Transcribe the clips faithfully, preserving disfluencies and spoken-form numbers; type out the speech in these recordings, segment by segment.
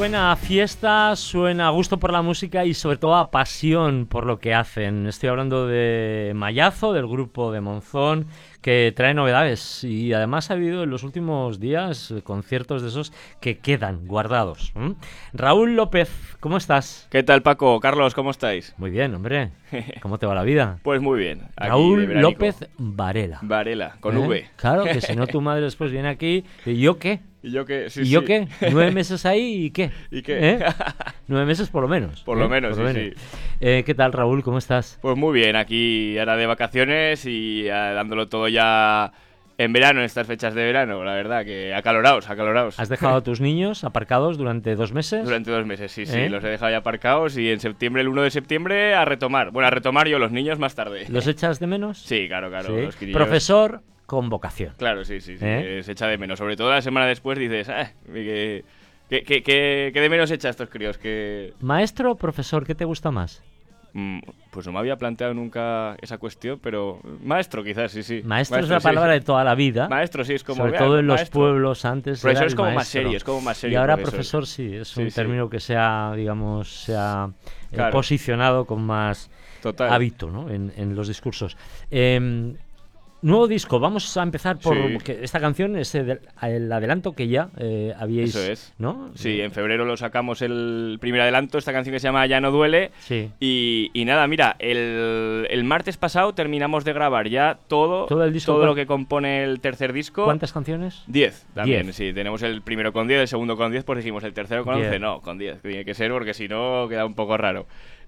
Suena a fiesta, suena a gusto por la música y sobre todo a pasión por lo que hacen. Estoy hablando de Mallazo, del grupo de Monzón, que trae novedades y además ha habido en los últimos días conciertos de esos que quedan guardados. ¿Mm? Raúl López, ¿cómo estás? ¿Qué tal, Paco? Carlos, ¿cómo estáis? Muy bien, hombre. ¿Cómo te va la vida? Pues muy bien. Aquí Raúl López Varela. Varela, con ¿Eh? V. Claro, que si no tu madre después viene aquí y ¿yo qué? ¿Y yo qué? Sí, ¿Y yo sí. qué? ¿Nueve meses ahí y qué? ¿Y qué? ¿Eh? Nueve meses por lo menos. Por ¿eh? lo menos, por sí, lo menos. sí. Eh, ¿Qué tal, Raúl? ¿Cómo estás? Pues muy bien, aquí ahora de vacaciones y eh, dándolo todo ya en verano, en estas fechas de verano, la verdad, que acalorados, acalorados. ¿Has dejado a tus niños aparcados durante dos meses? Durante dos meses, sí, sí, ¿Eh? los he dejado ya aparcados y en septiembre, el uno de septiembre, a retomar. Bueno, a retomar yo, los niños más tarde. ¿Los echas de menos? Sí, claro, claro. ¿Sí? Los críos. Profesor con vocación. Claro, sí, sí, sí, ¿Eh? que se echa de menos. Sobre todo la semana después dices, ah, que, que, que, que, que de menos echa a estos críos, que... ¿Maestro o profesor? ¿Qué te gusta más? Mm, pues no me había planteado nunca esa cuestión, pero maestro quizás, sí, sí. Maestro, es la palabra sí. de toda la vida. Maestro, sí, es como... Sobre vea, todo en los maestro. pueblos antes. Profesor era es el como más maestro. serio, es como más serio. Y ahora profesor. profesor sí, es un Sí, sí. término que se ha, digamos, se ha eh, Claro. posicionado con más Total. hábito, ¿no? en, en los discursos. Eh, nuevo disco, vamos a empezar por Sí. que esta canción es el, el adelanto que ya eh, habíais, Eso es. ¿no? Sí, en febrero lo sacamos el primer adelanto, esta canción que se llama Ya no duele. Sí. Y, y nada, mira, el, el martes pasado terminamos de grabar ya todo, Todo el disco, todo ¿cuán- lo que compone el tercer disco. ¿Cuántas canciones? Diez también, Diez. sí. Tenemos el primero con diez, el segundo con diez, pues dijimos el tercero con Diez. once. No, con diez. Tiene que ser porque si no queda un poco raro.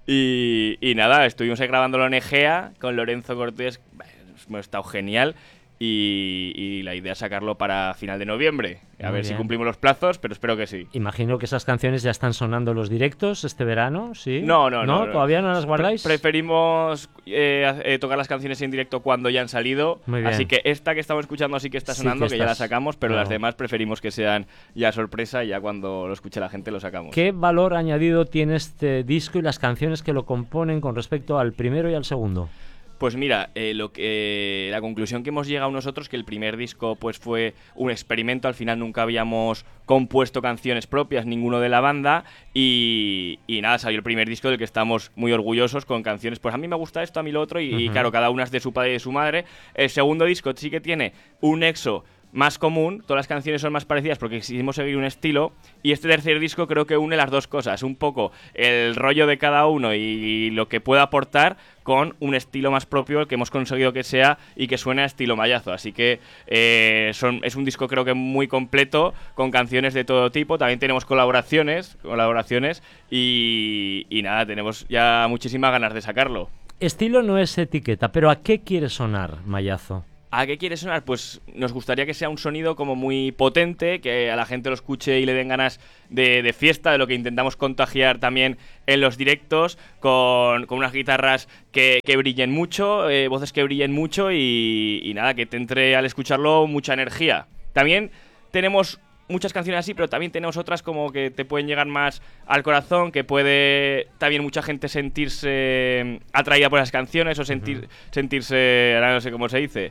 Y, y nada, estuvimos ahí grabándolo en Egea con Lorenzo Cortés. Hemos estado genial. Y, y la idea es sacarlo para final de noviembre. A Muy ver si bien. cumplimos los plazos, pero espero que sí. Imagino que esas canciones ya están sonando en los directos este verano, ¿sí? No, no, no. no. ¿Todavía no las guardáis? Pre- preferimos eh, eh, tocar las canciones en directo cuando ya han salido. Muy bien. Así que esta que estamos escuchando sí que está Sí sonando, que que, ya la estás- sacamos, pero claro. las demás preferimos que sean ya sorpresa y ya cuando lo escuche la gente lo sacamos. ¿Qué valor añadido tiene este disco y las canciones que lo componen con respecto al primero y al segundo? Pues mira, eh, lo que, la conclusión que hemos llegado nosotros, que el primer disco pues fue un experimento, al final nunca habíamos compuesto canciones propias, ninguno de la banda, y, y nada, salió el primer disco del que estamos muy orgullosos con canciones, pues a mí me gusta esto, a mí lo otro, y, y Ujú. claro, cada una es de su padre y de su madre. El segundo disco sí que tiene un nexo más común, todas las canciones son más parecidas porque quisimos seguir un estilo, y este tercer disco creo que une las dos cosas, un poco el rollo de cada uno y lo que pueda aportar con un estilo más propio, el que hemos conseguido que sea y que suene a estilo Mallazo. Así que eh, son, es un disco creo que muy completo, con canciones de todo tipo. También tenemos colaboraciones, colaboraciones y, y nada, tenemos ya muchísimas ganas de sacarlo. Estilo no es etiqueta, pero ¿a qué quiere sonar Mallazo? ¿A qué quiere sonar? Pues nos gustaría que sea un sonido como muy potente, que a la gente lo escuche y le den ganas de, de fiesta, de lo que intentamos contagiar también en los directos, con, con unas guitarras que, que brillen mucho, eh, voces que brillen mucho y, y nada, que te entre al escucharlo mucha energía. También tenemos muchas canciones así, pero también tenemos otras como que te pueden llegar más al corazón, que puede también mucha gente sentirse atraída por esas canciones o sentir, uh-huh. sentirse, ahora no sé cómo se dice,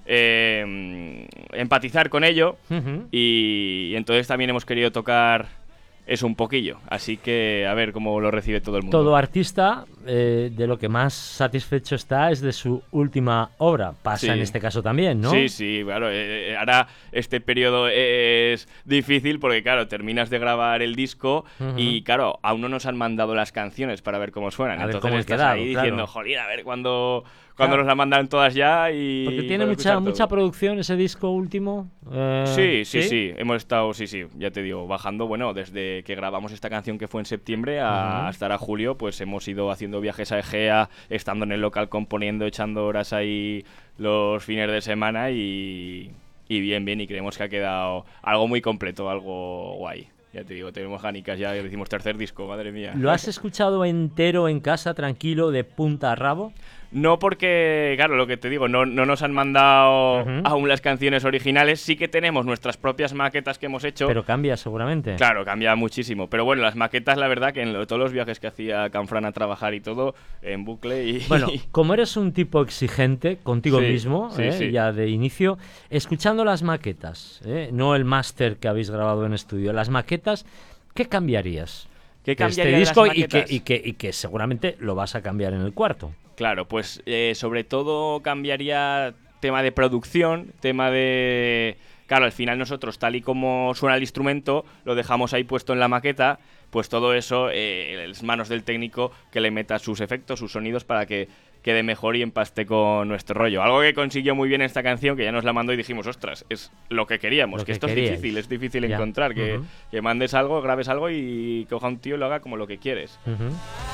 eh, empatizar con ello. Uh-huh. y, y entonces también hemos querido tocar eso un poquillo, así que a ver cómo lo recibe todo el mundo. Todo artista eh, de lo que más satisfecho está es de su última obra. Pasa sí. en este caso también, ¿no? Sí, sí, claro. Eh, ahora este periodo es difícil porque, claro, terminas de grabar el disco uh-huh. y, claro, aún no nos han mandado las canciones para ver cómo suenan. A ver Entonces cómo estás quedado, ahí claro. diciendo, jolín, a ver cuándo... Cuando Claro. nos la mandan todas ya y... Porque tiene mucha mucha producción ese disco último. Eh, sí, sí, sí, sí. Hemos estado, sí, sí, ya te digo, bajando. Bueno, desde que grabamos esta canción que fue en septiembre a, uh-huh. hasta ahora julio, pues hemos ido haciendo viajes a Egea, estando en el local componiendo, echando horas ahí los fines de semana y, y bien, bien. Y creemos que ha quedado algo muy completo, algo guay. Ya te digo, tenemos ganicas, ya decimos tercer disco, madre mía. ¿Lo has escuchado entero en casa, tranquilo, de punta a rabo? No porque, claro, lo que te digo, no, no nos han mandado uh-huh. aún las canciones originales. Sí que tenemos nuestras propias maquetas que hemos hecho. Pero cambia seguramente. Claro, cambia muchísimo. Pero bueno, las maquetas, la verdad, que en lo, todos los viajes que hacía Canfrán a trabajar y todo, en bucle y... Bueno, como eres un tipo exigente contigo sí, mismo, sí, ¿eh? sí. ya de inicio, escuchando las maquetas, ¿eh? no el máster que habéis grabado en estudio, las maquetas, ¿qué cambiarías? ¿Qué de este cambiaría de las disco y que, maquetas? y, que, y que seguramente lo vas a cambiar en el cuarto. Claro, pues eh, sobre todo cambiaría tema de producción, tema de... Claro, al final nosotros, tal y como suena el instrumento, lo dejamos ahí puesto en la maqueta, pues todo eso eh, en las manos del técnico que le meta sus efectos, sus sonidos para que quede mejor y empaste con nuestro rollo. Algo que consiguió muy bien esta canción, que ya nos la mandó y dijimos, ostras, es lo que queríamos, Lo que, que esto queríais. es difícil, es difícil Ya. encontrar, que, Uh-huh. que mandes algo, grabes algo y coja un tío y lo haga como lo que quieres. Uh-huh.